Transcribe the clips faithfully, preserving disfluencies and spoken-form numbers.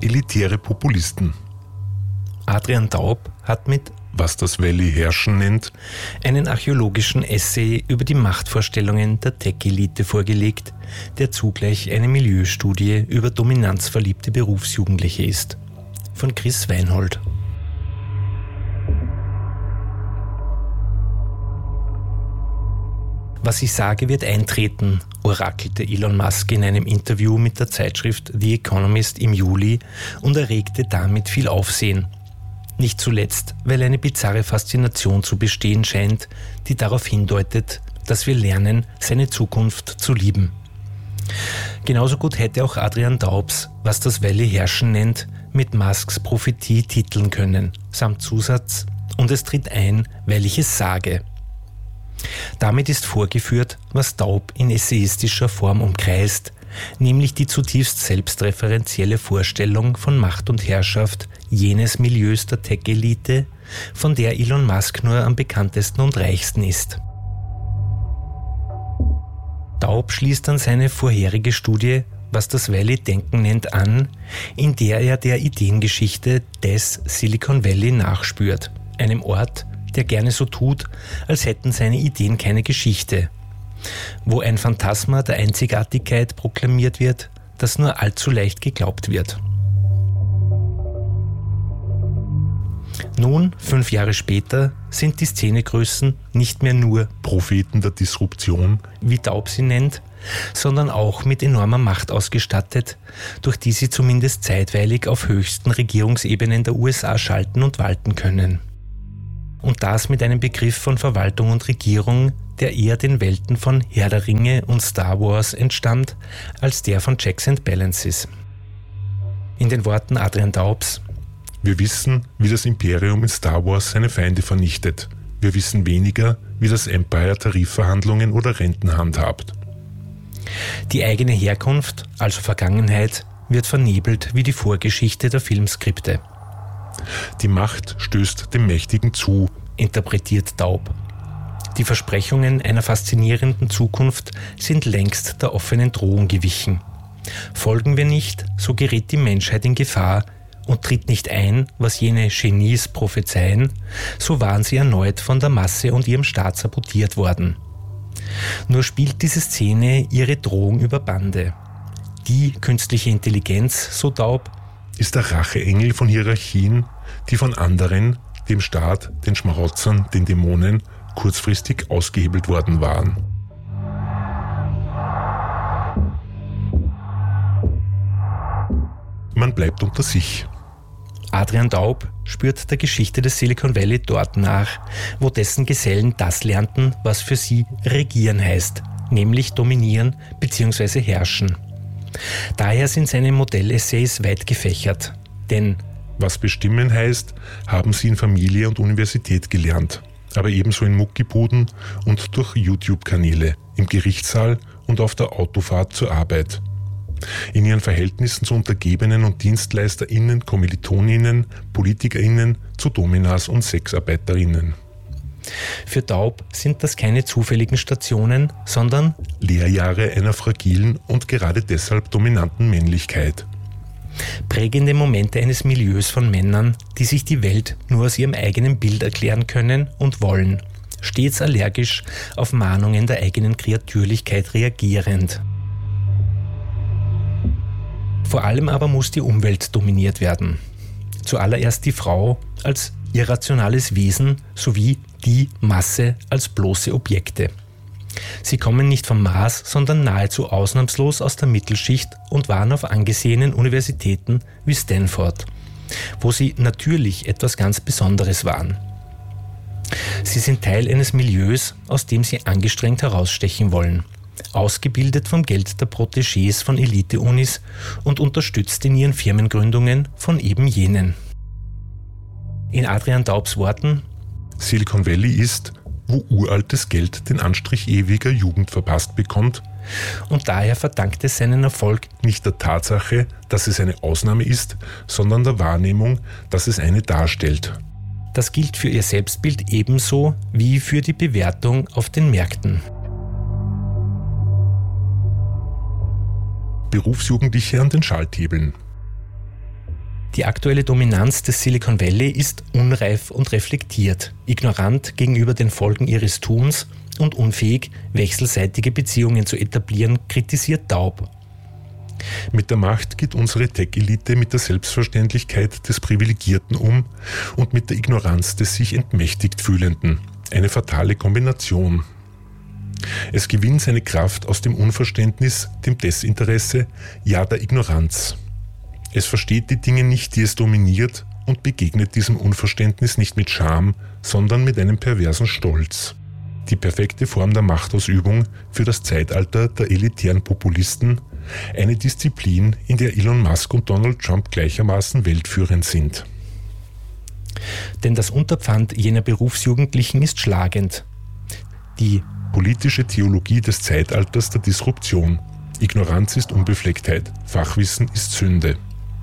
elitäre Populisten. Adrian Daub hat mit Was das Valley herrschen nennt, einen archäologischen Essay über die Machtvorstellungen der Tech-Elite vorgelegt, der zugleich eine Milieustudie über dominanzverliebte Berufsjugendliche ist. Von Chris Weinhold. Was ich sage, wird eintreten, orakelte Elon Musk in einem Interview mit der Zeitschrift The Economist im Juli und erregte damit viel Aufsehen. Nicht zuletzt, weil eine bizarre Faszination zu bestehen scheint, die darauf hindeutet, dass wir lernen, seine Zukunft zu lieben. Genauso gut hätte auch Adrian Daubs, was das Valley herrschen nennt, mit Musks Prophetie titeln können, samt Zusatz, und es tritt ein, weil ich es sage. Damit ist vorgeführt, was Daub in essayistischer Form umkreist, nämlich die zutiefst selbstreferenzielle Vorstellung von Macht und Herrschaft jenes Milieus der Tech-Elite, von der Elon Musk nur am bekanntesten und reichsten ist. Daub schließt an seine vorherige Studie, was das Valley-Denken nennt, an, in der er der Ideengeschichte des Silicon Valley nachspürt, einem Ort, der gerne so tut, als hätten seine Ideen keine Geschichte, wo ein Phantasma der Einzigartigkeit proklamiert wird, das nur allzu leicht geglaubt wird. Nun, fünf Jahre später, sind die Szenegrößen nicht mehr nur Propheten der Disruption, wie Daub sie nennt, sondern auch mit enormer Macht ausgestattet, durch die sie zumindest zeitweilig auf höchsten Regierungsebenen der U S A schalten und walten können. Und das mit einem Begriff von Verwaltung und Regierung, der eher den Welten von Herr der Ringe und Star Wars entstammt, als der von Checks and Balances. In den Worten Adrian Daubs: Wir wissen, wie das Imperium in Star Wars seine Feinde vernichtet. Wir wissen weniger, wie das Empire Tarifverhandlungen oder Renten handhabt. Die eigene Herkunft, also Vergangenheit, wird vernebelt wie die Vorgeschichte der Filmskripte. Die Macht stößt dem Mächtigen zu, interpretiert Daub. Die Versprechungen einer faszinierenden Zukunft sind längst der offenen Drohung gewichen. Folgen wir nicht, so gerät die Menschheit in Gefahr und tritt nicht ein, was jene Genies prophezeien, so waren sie erneut von der Masse und ihrem Staat sabotiert worden. Nur spielt diese Szene ihre Drohung über Bande. Die künstliche Intelligenz, so Daub, ist der Racheengel von Hierarchien, die von anderen, dem Staat, den Schmarotzern, den Dämonen, kurzfristig ausgehebelt worden waren. Man bleibt unter sich. Adrian Daub spürt der Geschichte des Silicon Valley dort nach, wo dessen Gesellen das lernten, was für sie regieren heißt, nämlich dominieren bzw. herrschen. Daher sind seine Modellessays weit gefächert, denn was bestimmen heißt, haben sie in Familie und Universität gelernt, aber ebenso in Muckibuden und durch YouTube-Kanäle, im Gerichtssaal und auf der Autofahrt zur Arbeit. In ihren Verhältnissen zu Untergebenen und DienstleisterInnen, KommilitonInnen, PolitikerInnen, zu Dominas und SexarbeiterInnen. Für Daub sind das keine zufälligen Stationen, sondern Lehrjahre einer fragilen und gerade deshalb dominanten Männlichkeit. Prägende Momente eines Milieus von Männern, die sich die Welt nur aus ihrem eigenen Bild erklären können und wollen, stets allergisch auf Mahnungen der eigenen Kreatürlichkeit reagierend. Vor allem aber muss die Umwelt dominiert werden. Zuallererst die Frau als irrationales Wesen sowie die Masse als bloße Objekte. Sie kommen nicht vom Mars, sondern nahezu ausnahmslos aus der Mittelschicht und waren auf angesehenen Universitäten wie Stanford, wo sie natürlich etwas ganz Besonderes waren. Sie sind Teil eines Milieus, aus dem sie angestrengt herausstechen wollen, ausgebildet vom Geld der Protégés von Elite-Unis und unterstützt in ihren Firmengründungen von eben jenen. In Adrian Daubs Worten: Silicon Valley ist, wo uraltes Geld den Anstrich ewiger Jugend verpasst bekommt, und daher verdankt es seinen Erfolg nicht der Tatsache, dass es eine Ausnahme ist, sondern der Wahrnehmung, dass es eine darstellt. Das gilt für ihr Selbstbild ebenso wie für die Bewertung auf den Märkten. Berufsjugendliche an den Schalthebeln. Die aktuelle Dominanz des Silicon Valley ist unreif und reflektiert, ignorant gegenüber den Folgen ihres Tuns und unfähig, wechselseitige Beziehungen zu etablieren, kritisiert Daub. Mit der Macht geht unsere Tech-Elite mit der Selbstverständlichkeit des Privilegierten um und mit der Ignoranz des sich entmächtigt Fühlenden. Eine fatale Kombination. Es gewinnt seine Kraft aus dem Unverständnis, dem Desinteresse, ja der Ignoranz. Es versteht die Dinge nicht, die es dominiert, und begegnet diesem Unverständnis nicht mit Scham, sondern mit einem perversen Stolz. Die perfekte Form der Machtausübung für das Zeitalter der elitären Populisten, eine Disziplin, in der Elon Musk und Donald Trump gleichermaßen weltführend sind. Denn das Unterpfand jener Berufsjugendlichen ist schlagend. Die politische Theologie des Zeitalters der Disruption. Ignoranz ist Unbeflecktheit, Fachwissen ist Sünde.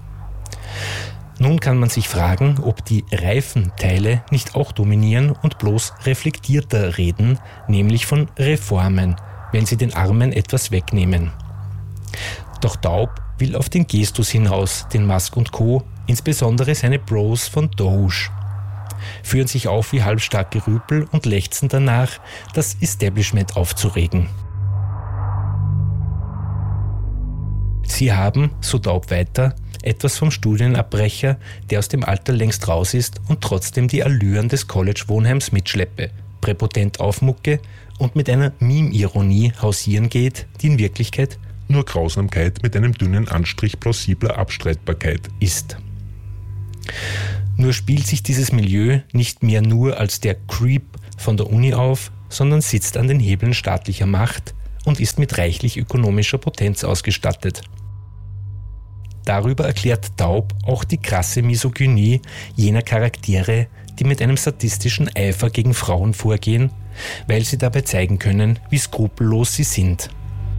Nun kann man sich fragen, ob die reifen Teile nicht auch dominieren und bloß reflektierter reden, nämlich von Reformen, wenn sie den Armen etwas wegnehmen. Doch Daub will auf den Gestus hinaus, den Musk und Co., insbesondere seine Bros von Doge, führen sich auf wie halbstarke Rüpel und lechzen danach, das Establishment aufzuregen. Sie haben, so Daub weiter, etwas vom Studienabbrecher, der aus dem Alter längst raus ist und trotzdem die Allüren des College-Wohnheims mitschleppe, präpotent aufmucke und mit einer Meme-Ironie hausieren geht, die in Wirklichkeit nur Grausamkeit mit einem dünnen Anstrich plausibler Abstreitbarkeit ist. Nur spielt sich dieses Milieu nicht mehr nur als der Creep von der Uni auf, sondern sitzt an den Hebeln staatlicher Macht und ist mit reichlich ökonomischer Potenz ausgestattet. Darüber erklärt Daub auch die krasse Misogynie jener Charaktere, die mit einem sadistischen Eifer gegen Frauen vorgehen, weil sie dabei zeigen können, wie skrupellos sie sind.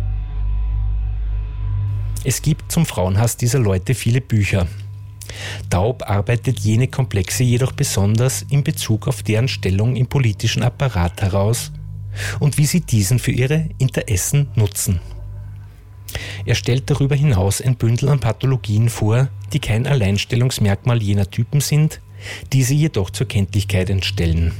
Es gibt zum Frauenhass dieser Leute viele Bücher. Daub arbeitet jene Komplexe jedoch besonders in Bezug auf deren Stellung im politischen Apparat heraus und wie sie diesen für ihre Interessen nutzen. Er stellt darüber hinaus ein Bündel an Pathologien vor, die kein Alleinstellungsmerkmal jener Typen sind, diese jedoch zur Kenntlichkeit entstellen.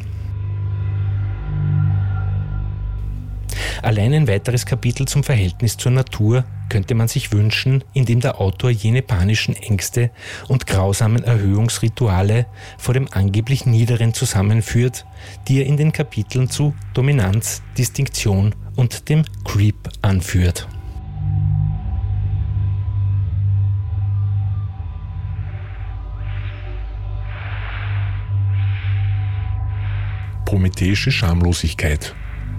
Allein ein weiteres Kapitel zum Verhältnis zur Natur könnte man sich wünschen, in dem der Autor jene panischen Ängste und grausamen Erhöhungsrituale vor dem angeblich Niederen zusammenführt, die er in den Kapiteln zu Dominanz, Distinktion und dem Creep anführt. Prometheische Schamlosigkeit.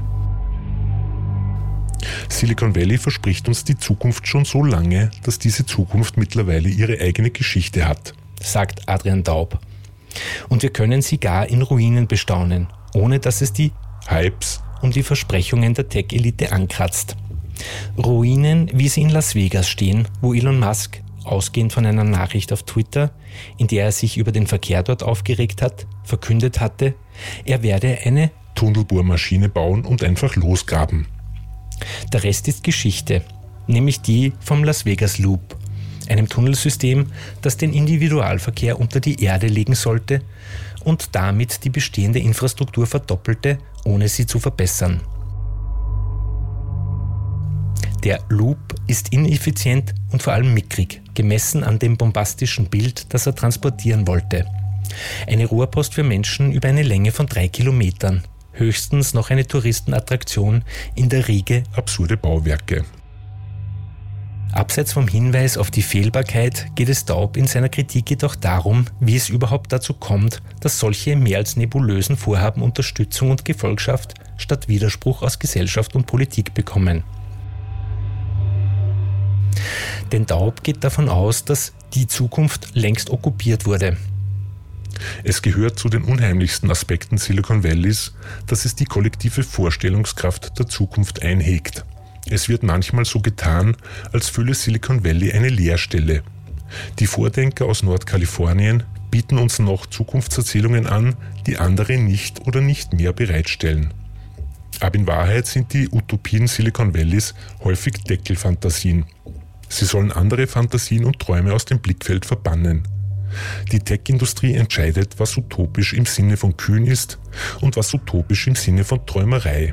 Silicon Valley verspricht uns die Zukunft schon so lange, dass diese Zukunft mittlerweile ihre eigene Geschichte hat, sagt Adrian Daub. Und wir können sie gar in Ruinen bestaunen, ohne dass es die Hypes um die Versprechungen der Tech-Elite ankratzt. Ruinen, wie sie in Las Vegas stehen, wo Elon Musk, ausgehend von einer Nachricht auf Twitter, in der er sich über den Verkehr dort aufgeregt hat, verkündet hatte, er werde eine Tunnelbohrmaschine bauen und einfach losgraben. Der Rest ist Geschichte, nämlich die vom Las Vegas Loop, einem Tunnelsystem, das den Individualverkehr unter die Erde legen sollte und damit die bestehende Infrastruktur verdoppelte, ohne sie zu verbessern. Der Loop ist ineffizient und vor allem mickrig, gemessen an dem bombastischen Bild, das er transportieren wollte. Eine Rohrpost für Menschen über eine Länge von drei Kilometern. Höchstens noch eine Touristenattraktion in der Riege absurde Bauwerke. Abseits vom Hinweis auf die Fehlbarkeit geht es Daub in seiner Kritik jedoch darum, wie es überhaupt dazu kommt, dass solche mehr als nebulösen Vorhaben Unterstützung und Gefolgschaft statt Widerspruch aus Gesellschaft und Politik bekommen. Denn Daub geht davon aus, dass die Zukunft längst okkupiert wurde. Es gehört zu den unheimlichsten Aspekten Silicon Valleys, dass es die kollektive Vorstellungskraft der Zukunft einhegt. Es wird manchmal so getan, als fülle Silicon Valley eine Leerstelle. Die Vordenker aus Nordkalifornien bieten uns noch Zukunftserzählungen an, die andere nicht oder nicht mehr bereitstellen. Aber in Wahrheit sind die Utopien Silicon Valleys häufig Deckelfantasien. Sie sollen andere Fantasien und Träume aus dem Blickfeld verbannen. Die Tech-Industrie entscheidet, was utopisch im Sinne von kühn ist und was utopisch im Sinne von Träumerei.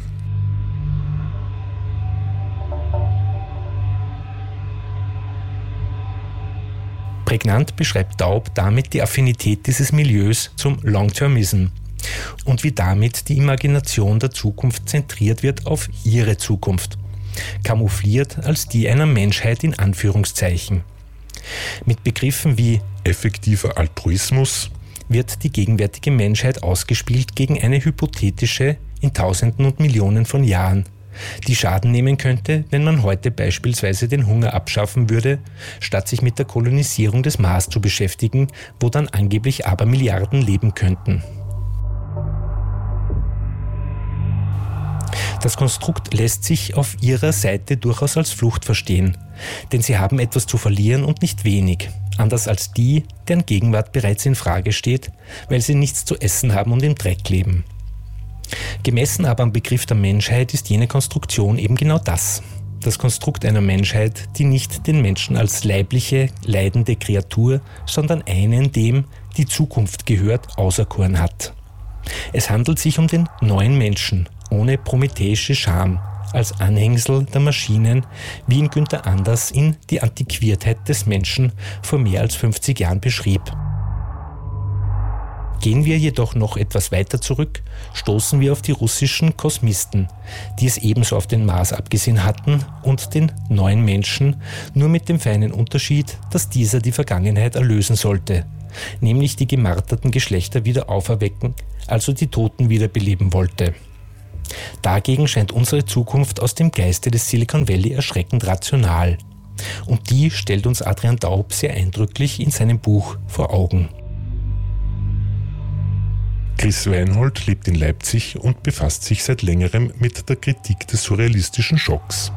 Prägnant beschreibt Daub damit die Affinität dieses Milieus zum Long-Termism und wie damit die Imagination der Zukunft zentriert wird auf ihre Zukunft, camoufliert als die einer Menschheit in Anführungszeichen. Mit Begriffen wie effektiver Altruismus wird die gegenwärtige Menschheit ausgespielt gegen eine hypothetische in Tausenden und Millionen von Jahren, die Schaden nehmen könnte, wenn man heute beispielsweise den Hunger abschaffen würde, statt sich mit der Kolonisierung des Mars zu beschäftigen, wo dann angeblich Abermilliarden leben könnten. Das Konstrukt lässt sich auf ihrer Seite durchaus als Flucht verstehen, denn sie haben etwas zu verlieren und nicht wenig, anders als die, deren Gegenwart bereits in Frage steht, weil sie nichts zu essen haben und im Dreck leben. Gemessen aber am Begriff der Menschheit ist jene Konstruktion eben genau das. Das Konstrukt einer Menschheit, die nicht den Menschen als leibliche, leidende Kreatur, sondern einen, dem die Zukunft gehört, auserkoren hat. Es handelt sich um den neuen Menschen, ohne prometheische Scham, als Anhängsel der Maschinen, wie ihn Günther Anders in Die Antiquiertheit des Menschen vor mehr als fünfzig Jahren beschrieb. Gehen wir jedoch noch etwas weiter zurück, stoßen wir auf die russischen Kosmisten, die es ebenso auf den Mars abgesehen hatten und den neuen Menschen, nur mit dem feinen Unterschied, dass dieser die Vergangenheit erlösen sollte, nämlich die gemarterten Geschlechter wieder auferwecken, also die Toten wiederbeleben wollte. Dagegen scheint unsere Zukunft aus dem Geiste des Silicon Valley erschreckend rational. Und die stellt uns Adrian Daub sehr eindrücklich in seinem Buch vor Augen. Chris Weinhold lebt in Leipzig und befasst sich seit längerem mit der Kritik des surrealistischen Schocks.